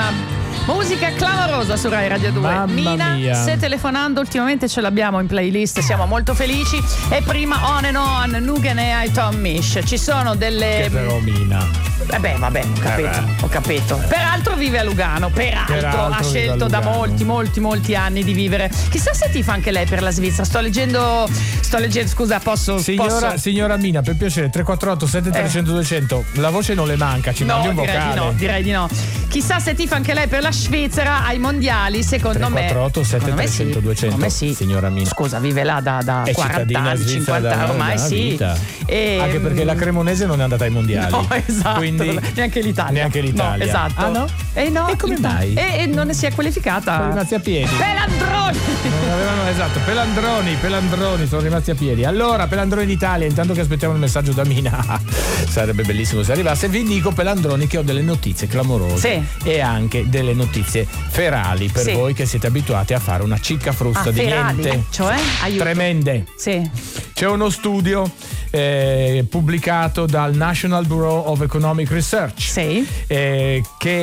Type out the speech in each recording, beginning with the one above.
Musica clamorosa su Rai Radio 2. Mamma Mina, mia. se telefonando ultimamente ce l'abbiamo in playlist, siamo molto felici. E prima On and On, Nugenea e Tom Misch. Ci sono delle... Che però Mina. Vabbè, ho capito. Peraltro vive a Lugano, peraltro ha scelto da molti anni di vivere. Chissà se tifa anche lei per la Svizzera. Sto leggendo, scusa, posso? Signora Mina, per piacere, 348 7300 200. La voce non le manca, ci mandi un vocale. Direi di no. Chissà se tifa anche lei per la Svizzera ai mondiali, secondo 348 7300 200. Secondo me sì. Signora Mina. Scusa, vive là da 40 anni, 50 anni, ormai sì. Anche perché la Cremonese non è andata ai mondiali. No, esatto. Quindi neanche l'Italia. No, esatto. Ah no? No. E come mai? E non ne si è qualificata. Sono rimasti a piedi. Pelandroni! Non avevano, esatto, Pelandroni sono rimasti a piedi. Allora, Pelandroni d'Italia, intanto che aspettiamo il messaggio da Mina, sarebbe bellissimo se arrivasse. Vi dico, Pelandroni, che ho delle notizie clamorose e anche delle notizie ferali per voi che siete abituati a fare una cicca frusta di ferali. niente. Cioè? Aiuto. Tremende. Sì. C'è uno studio pubblicato dal National Bureau of Economic Research che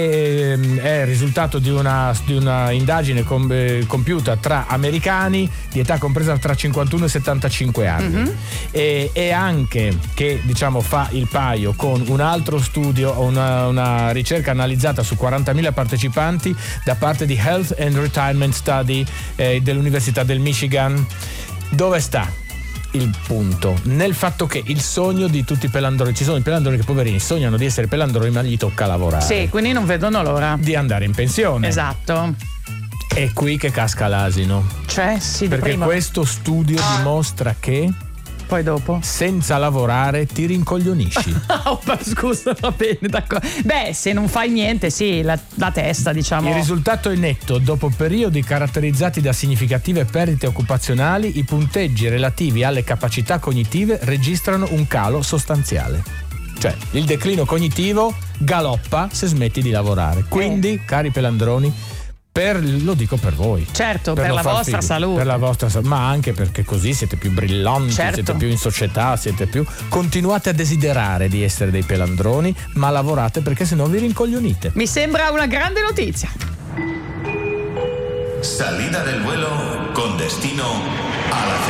è il risultato di una indagine compiuta tra americani di età compresa tra 51 e 75 anni e anche che fa il paio con un altro studio, una ricerca analizzata su 40.000 partecipanti da parte di Health and Retirement Study dell'Università del Michigan. Dove sta il punto? Nel fatto che il sogno di tutti i pelandroni, ci sono i pelandroni che poverini sognano di essere pelandroni ma gli tocca lavorare. Sì, quindi non vedono l'ora di andare in pensione. Esatto. È qui che casca l'asino. Cioè, sì, perché prima. Questo studio dimostra che poi dopo senza lavorare ti rincoglionisci. Scusa, va bene, d'accordo. Beh, se non fai niente, sì, la testa, diciamo. Il risultato è netto: dopo periodi caratterizzati da significative perdite occupazionali, i punteggi relativi alle capacità cognitive registrano un calo sostanziale. Cioè, il declino cognitivo galoppa se smetti di lavorare. Quindi, cari pelandroni, lo dico per voi. Certo, per la vostra salute. Per la vostra salute, ma anche perché così siete più brillanti, siete più in società, continuate a desiderare di essere dei pelandroni, ma lavorate perché sennò vi rincoglionite. Mi sembra una grande notizia. Salida del vuelo con destino a la